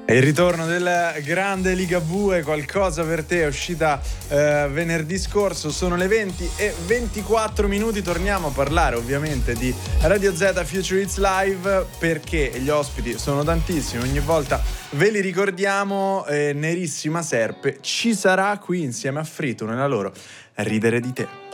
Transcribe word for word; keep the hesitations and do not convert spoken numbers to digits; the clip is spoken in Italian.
E il ritorno del grande Ligabue, qualcosa per te, è uscita eh, venerdì scorso, sono le venti e ventiquattro minuti, torniamo a parlare ovviamente di Radio Z Future Hits Live perché gli ospiti sono tantissimi, ogni volta ve li ricordiamo, eh, Nerissima Serpe ci sarà qui insieme a Frito nella loro Ridere di te.